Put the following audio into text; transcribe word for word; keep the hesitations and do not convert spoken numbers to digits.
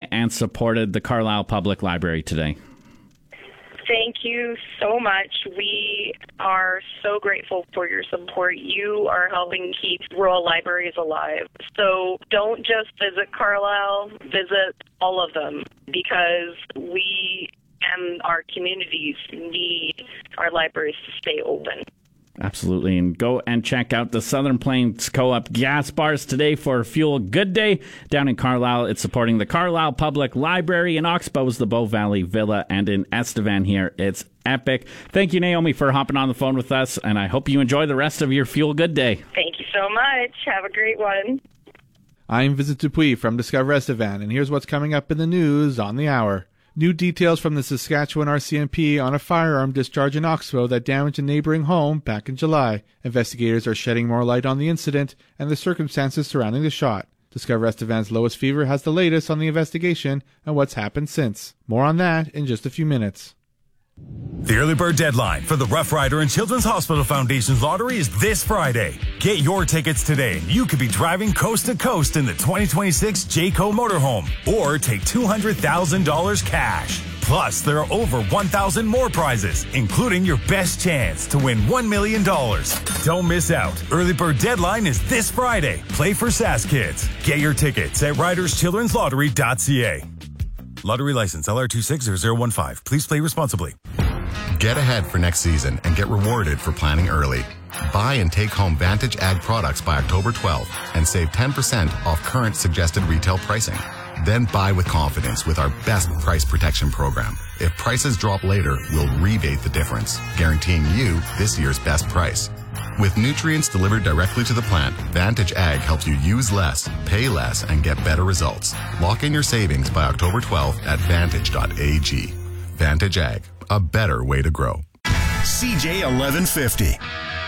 and supported the Carlisle Public Library today. Thank you so much. We are so grateful for your support. You are helping keep rural libraries alive. So don't just visit Carlisle, visit all of them, because we and our communities need our libraries to stay open. Absolutely. And go and check out the Southern Plains Co-op gas bars today for Fuel Good Day. Down in Carlisle, it's supporting the Carlisle Public Library. In Oxbow, the Bow Valley Villa. And in Estevan here, it's Epic. Thank you, Naomi, for hopping on the phone with us. And I hope you enjoy the rest of your Fuel Good Day. Thank you so much. Have a great one. I'm Vincent Dupuis from Discover Estevan, and here's what's coming up in the news on the hour. New details from the Saskatchewan R C M P on a firearm discharge in Oxbow that damaged a neighboring home back in July. Investigators are shedding more light on the incident and the circumstances surrounding the shot. Discover Estevan's Lois Fever has the latest on the investigation and what's happened since. More on that in just a few minutes. The early bird deadline for the Rough Rider and Children's Hospital Foundation's lottery is this Friday. Get your tickets today and you could be driving coast to coast in the twenty twenty-six Jayco motorhome or take two hundred thousand dollars cash. Plus, there are over one thousand more prizes, including your best chance to win one million dollars. Don't miss out. Early bird deadline is this Friday. Play for Sask Kids. Get your tickets at riders children's lottery dot c a. Lottery license L R two six zero zero one five. Please play responsibly. Get ahead for next season and get rewarded for planning early. Buy and take home Vantage Ag products by October twelfth and save ten percent off current suggested retail pricing. Then buy with confidence with our best price protection program. If prices drop later, we'll rebate the difference, guaranteeing you this year's best price. With nutrients delivered directly to the plant, Vantage Ag helps you use less, pay less, and get better results. Lock in your savings by October twelfth at vantage dot a g. Vantage Ag, a better way to grow. C J eleven fifty.